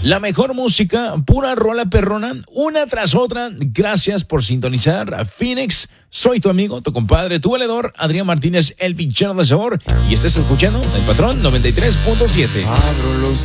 La mejor música, pura rola perrona, una tras otra. Gracias por sintonizar a Phoenix. Soy tu amigo, tu compadre, tu valedor, Adrián Martínez, el pinchero de sabor. Y estás escuchando El Patrón 93.7.